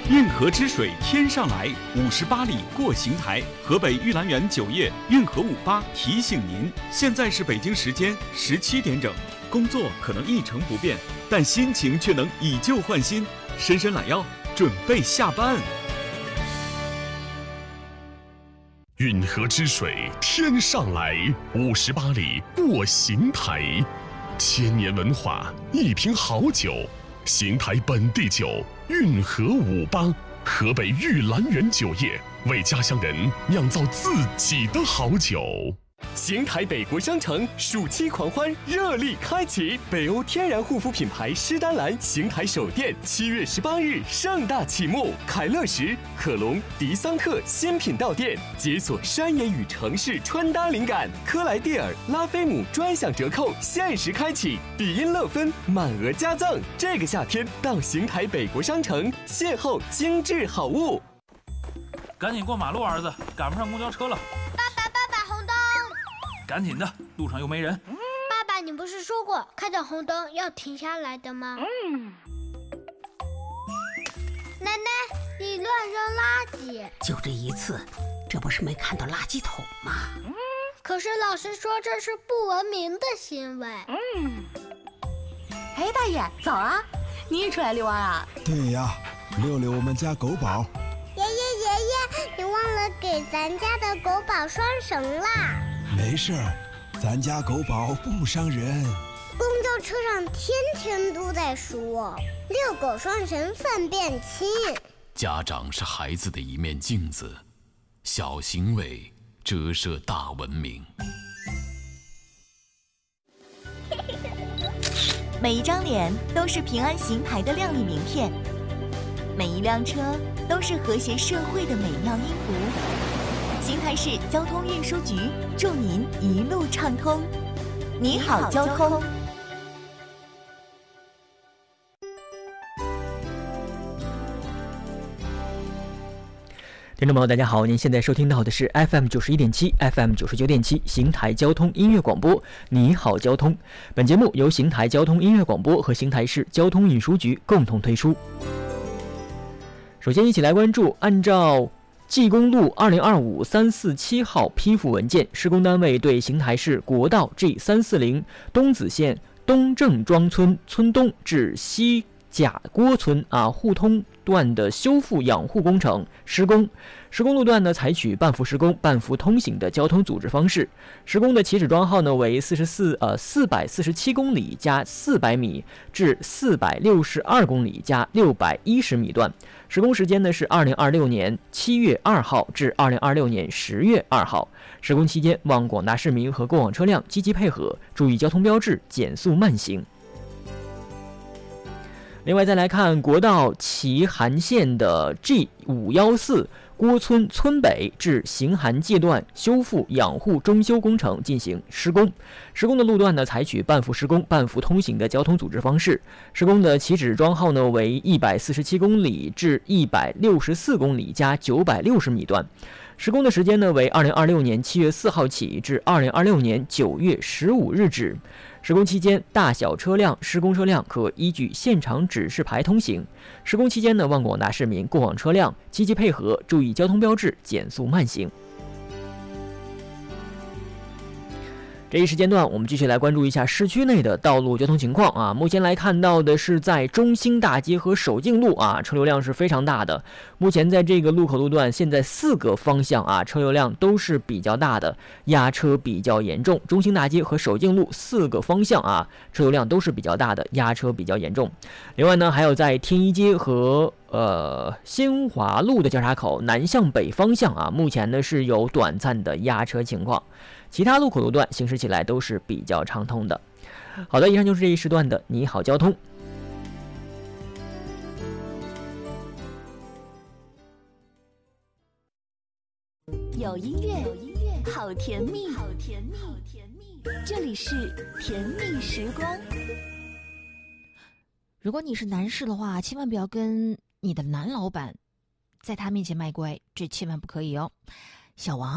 运河之水天上来，58里过邢台。河北玉兰园酒业运河58提醒您，现在是北京时间17点整。工作可能一成不变，但心情却能以旧换新。伸伸懒腰，准备下班。 运河之水天上来，58里过邢台。千年文化，一瓶好酒，邢台本地酒运河58，河北玉兰园酒业为家乡人酿造自己的好酒。 邢台北国商城暑期狂欢热力开启，北欧天然护肤品牌诗丹兰邢台首店7月18日盛大启幕，凯乐石、可隆、迪桑特新品到店，解锁山野与城市穿搭灵感。科莱蒂尔、拉菲姆专享折扣限时开启，比音乐芬满额加赠。这个夏天到邢台北国商城邂逅精致好物。 赶紧过马路，儿子，赶不上公交车了。赶紧的，路上又没人。 爸爸，你不是说过看到红灯要停下来的吗？奶奶，你乱扔垃圾。 就这一次，这不是没看到垃圾桶吗？ 可是老师说这是不文明的行为。 哎，大爷，早啊！你也出来遛弯啊？ 对呀，遛遛我们家狗宝。 爷爷，你忘了给咱家的狗宝拴绳啦。 没事儿，咱家狗宝不伤人。 公交车上天天都在说遛狗拴绳分辨轻。 家长是孩子的一面镜子，小行为折射大文明。 每一张脸都是平安邢台的亮丽名片，每一辆车都是和谐社会的美妙音符。邢台市交通运输局祝您一路畅通。你好，交通。 听众朋友，大家好，您现在收听到的是 FM 91.7、FM 99.7邢台交通音乐广播。你好，交通。本节目由邢台交通音乐广播和邢台市交通运输局共同推出。首先，一起来关注，按照济公路2025-347号批复文件，施工单位对邢台市国道 G340 东子县东正庄村村东至西贾郭村互通段的修复养护工程施工。施工路段呢，采取半幅施工、半幅通行的交通组织方式。施工的起始桩号呢为447公里加400米至462公里加610米段。施工时间呢是2026年7月2号至2026年10月2号。施工期间，望广大市民和过往车辆积极配合，注意交通标志，减速慢行。另外再来看国道齐韩县的 G514郭村村北至邢韩界段修复养护中修工程进行施工。施工的路段呢，采取半幅施工、半幅通行的交通组织方式。施工的起始桩号呢为147公里至164公里加960米段。施工的时间呢为2026年7月4号起至2026年9月15日止。施工期间，大小车辆、施工车辆可依据现场指示牌通行。施工期间呢，望广大市民、过往车辆积极配合，注意交通标志，减速慢行。这一时间段，我们继续来关注一下市区内的道路交通情况目前来看到的是在中兴大街和守敬路车流量是非常大的。目前在这个路口路段，现在4个方向车流量都是比较大的，压车比较严重。中兴大街和守敬路4个方向车流量都是比较大的，压车比较严重。另外呢，还有在天一街和新华路的交叉口南向北方向目前呢是有短暂的压车情况。其他路口路段行驶起来都是比较畅通的。好的，以上就是这一时段的你好交通。 有音乐，好甜蜜，好甜蜜，好甜蜜。这里是甜蜜时光。 如果你是男士的话，千万不要跟你的男老板在他面前卖乖，这千万不可以哦。小王